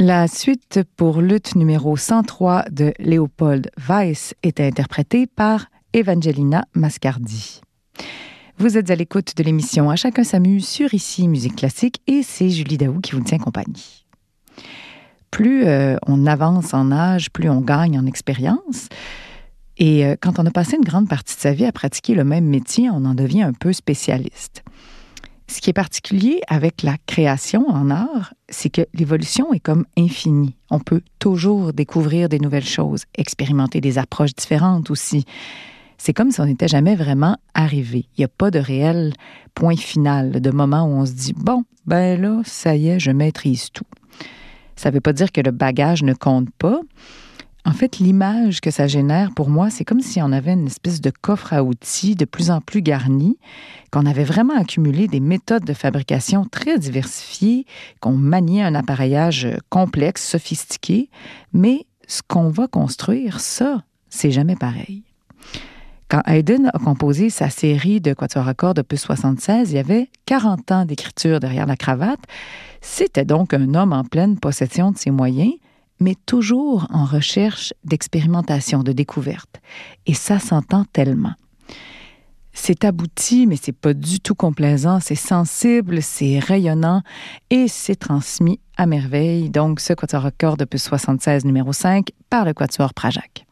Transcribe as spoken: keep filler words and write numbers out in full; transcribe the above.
La suite pour luth numéro cent trois de Léopold Weiss était interprétée par Evangelina Mascardi. Vous êtes à l'écoute de l'émission À chacun s'amuse sur Ici Musique Classique et c'est Julie Daou qui vous tient compagnie. Plus euh, on avance en âge, plus on gagne en expérience. Et euh, quand on a passé une grande partie de sa vie à pratiquer le même métier, on en devient un peu spécialiste. Ce qui est particulier avec la création en art, c'est que l'évolution est comme infinie. On peut toujours découvrir des nouvelles choses, expérimenter des approches différentes aussi. C'est comme si on n'était jamais vraiment arrivé. Il n'y a pas de réel point final, de moment où on se dit « Bon, ben là, ça y est, je maîtrise tout ». Ça ne veut pas dire que le bagage ne compte pas. En fait, l'image que ça génère, pour moi, c'est comme si on avait une espèce de coffre à outils de plus en plus garni, qu'on avait vraiment accumulé des méthodes de fabrication très diversifiées, qu'on maniait un appareillage complexe, sophistiqué, mais ce qu'on va construire, ça, c'est jamais pareil. Quand Haydn a composé sa série de quatuors à cordes opus soixante-seize, il y avait quarante ans d'écriture derrière la cravate. C'était donc un homme en pleine possession de ses moyens, mais toujours en recherche d'expérimentation, de découverte. Et ça s'entend tellement. C'est abouti, mais c'est pas du tout complaisant, c'est sensible, c'est rayonnant et c'est transmis à merveille. Donc, ce quatuor à cordes opus soixante-seize numéro cinq par le quatuor Prajac.